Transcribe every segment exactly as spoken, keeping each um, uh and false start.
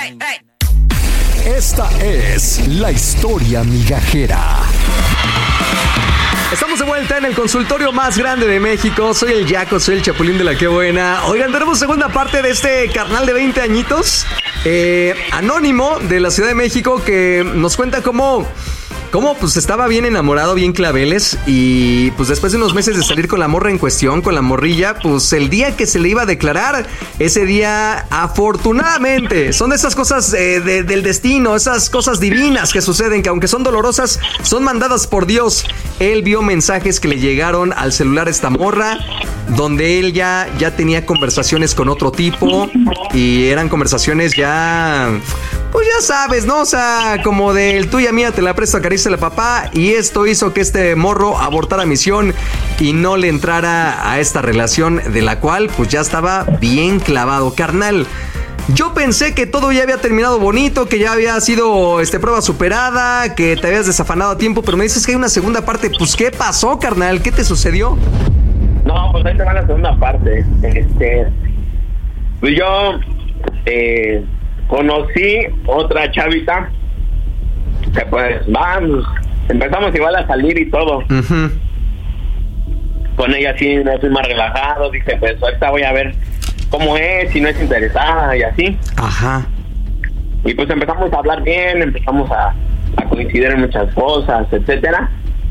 Esta es la historia migajera. Estamos de vuelta en el consultorio más grande de México. Soy el Yaco, soy el Chapulín de la Qué Buena. Oigan, tenemos segunda parte de este carnal de veinte añitos, eh, anónimo, de la Ciudad de México, que nos cuenta cómo... Cómo pues estaba bien enamorado, bien claveles, y pues después de unos meses de salir con la morra en cuestión, con la morrilla, pues el día que se le iba a declarar, ese día afortunadamente, son de esas cosas eh, de, del destino, esas cosas divinas que suceden, que aunque son dolorosas, son mandadas por Dios. Él vio mensajes que le llegaron al celular a esta morra, donde él ya, ya tenía conversaciones con otro tipo, y eran conversaciones ya... Pues ya sabes, ¿no? O sea, como del tuya mía te la presto, acaríciala papá. Y esto hizo que este morro abortara misión y no le entrara a esta relación de la cual pues ya estaba bien clavado. Carnal, yo pensé que todo ya había terminado bonito, que ya había sido este, prueba superada, que te habías desafanado a tiempo, pero me dices que hay una segunda parte. Pues, ¿qué pasó, carnal? ¿Qué te sucedió? No, pues ahí te va la segunda parte. Este, pues yo... Eh, conocí otra chavita que pues vamos, empezamos igual a salir y todo. Uh-huh. Con ella sí me fui más relajado, dije pues ahorita voy a ver cómo es, si no es interesada y así. Ajá. Y pues empezamos a hablar bien, empezamos a, a coincidir en muchas cosas, etcétera.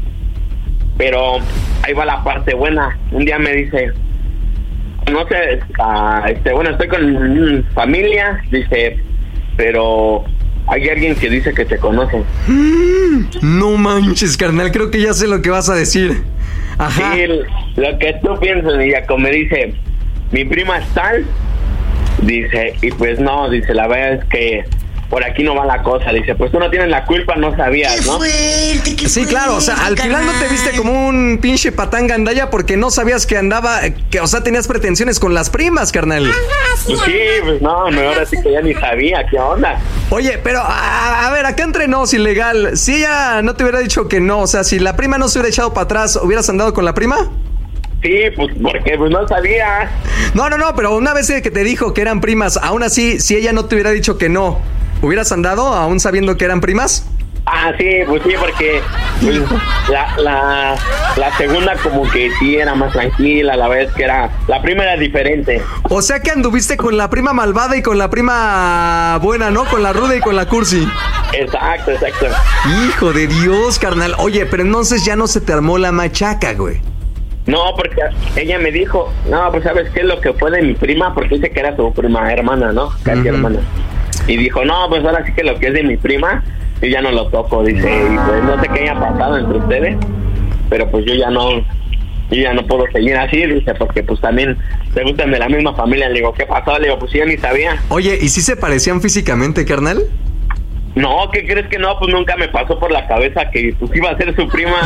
Pero ahí va la parte buena. Un día me dice, no sé, uh, este, bueno, estoy con mi familia, dice, pero hay alguien que dice que te conoce. Mm, no manches, carnal, creo que ya sé lo que vas a decir. Ajá. Sí, lo que tú piensas, y Jaco me dice, mi prima es tal, dice, y pues no, dice, la verdad es que por aquí no va la cosa, dice, pues tú no tienes la culpa, no sabías, ¿no? Fuerte, sí, claro, o sea, al final no te viste como un pinche patán gandalla porque no sabías que andaba, que, o sea, tenías pretensiones con las primas, carnal. Pues sí, pues no, no, ahora sí que ya ni sabía, ¿qué onda? Oye, pero, a, a ver, acá entre nos, ilegal, si ella no te hubiera dicho que no, o sea, si la prima no se hubiera echado para atrás, ¿hubieras andado con la prima? Sí, pues porque pues no sabía. No, no, no, pero una vez que te dijo que eran primas, aún así, si ella no te hubiera dicho que no, ¿hubieras andado aún sabiendo que eran primas? Ah, sí, pues sí, porque pues, la, la, la segunda como que sí era más tranquila, la vez que era, la prima era diferente. O sea que anduviste con la prima malvada y con la prima buena, ¿no? Con la ruda y con la cursi. Exacto, exacto. Hijo de Dios, carnal. Oye, pero entonces ya no se te armó la machaca, güey. No, porque ella me dijo, no, pues ¿sabes qué es lo que fue de mi prima? Porque dice que era su prima hermana, ¿no? Casi uh-huh. hermana. Y dijo, no, pues ahora sí que lo que es de mi prima, yo ya no lo toco, dice, y pues no sé qué haya pasado entre ustedes, pero pues yo ya no, yo ya no puedo seguir así, dice, porque pues también se gustan de la misma familia. Le digo, ¿qué pasó? Le digo, pues yo ni sabía. Oye, ¿y si se parecían físicamente, carnal? No, ¿qué crees que no? Pues nunca me pasó por la cabeza que pues iba a ser su prima,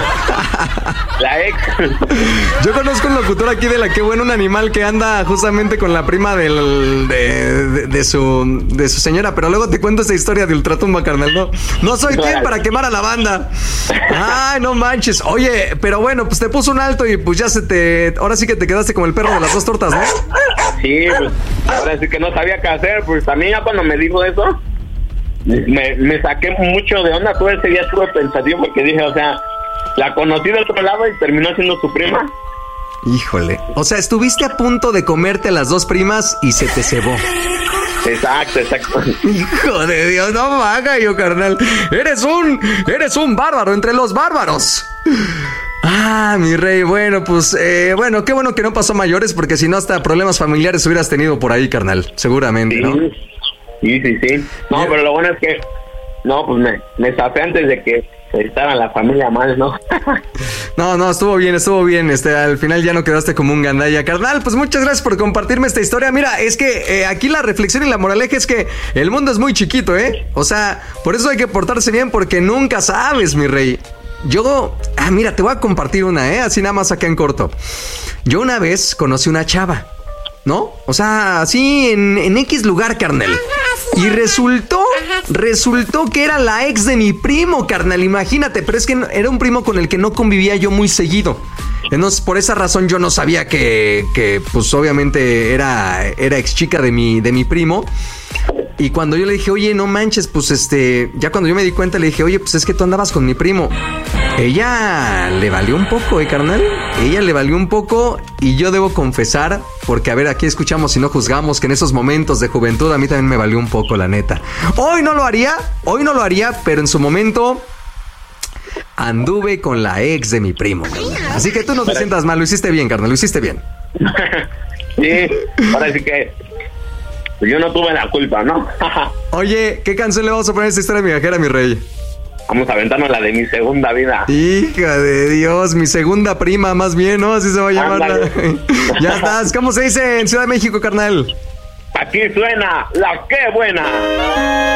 la ex. Yo conozco un locutor aquí de la Qué Bueno, un animal que anda justamente con la prima del, de, de, de su de su señora, pero luego te cuento esa historia de Ultratumba, carnal. No, no soy no, quien para quemar a la banda. Ay, no manches. Oye, pero bueno, pues te puso un alto y pues ya se te... Ahora sí que te quedaste como el perro de las dos tortas, ¿no? Sí, pues ahora sí que no sabía qué hacer. Pues también ya cuando me dijo eso, Me, me saqué mucho de onda. Todo ese día estuve pensativo porque dije, o sea, la conocí del otro lado y terminó siendo su prima. Híjole, o sea, estuviste a punto de comerte a las dos primas y se te cebó. Exacto, exacto. Hijo de Dios, no maga yo, carnal. Eres un, eres un bárbaro entre los bárbaros. Ah, mi rey, bueno, pues, eh, bueno, qué bueno que no pasó a mayores, porque si no hasta problemas familiares hubieras tenido por ahí, carnal, seguramente, sí. ¿no? Sí, sí, sí. No, pero lo bueno es que, no, pues me, me zafé antes de que estaba la familia mal, ¿no? No, no, estuvo bien, estuvo bien. Este, al final ya no quedaste como un gandalla, carnal. Pues muchas gracias por compartirme esta historia. Mira, es que eh, aquí la reflexión y la moraleja es que el mundo es muy chiquito, ¿eh? O sea, por eso hay que portarse bien, porque nunca sabes, mi rey. Yo, ah, mira, te voy a compartir una, ¿eh? Así nada más acá en corto. Yo una vez conocí una chava, ¿no? O sea, así en, en X lugar, carnal. Y resultó, resultó que era la ex de mi primo, carnal, imagínate. Pero es que era un primo con el que no convivía yo muy seguido. Entonces, por esa razón yo no sabía que, que pues obviamente era, era ex chica de mi, de mi primo. Y cuando yo le dije, oye, no manches, pues este, ya cuando yo me di cuenta le dije, oye, pues es que tú andabas con mi primo. Ella le valió un poco, ¿eh, carnal? Ella le valió un poco y yo debo confesar, porque a ver, aquí escuchamos y no juzgamos, que en esos momentos de juventud a mí también me valió un poco, la neta. Hoy no lo haría, hoy no lo haría, pero en su momento anduve con la ex de mi primo, carnal. Así que tú no te sientas mal, lo hiciste bien, carnal, lo hiciste bien. Sí, ahora sí que yo no tuve la culpa, ¿no? Oye, ¿qué canción le vamos a poner a esta historia migajera, mi rey? Vamos a aventarnos la de mi segunda vida. Hija de Dios, mi segunda prima, más bien, ¿no? Así se va a llamar. La... Ya estás. ¿Cómo se dice en Ciudad de México, carnal? Aquí suena la que buena.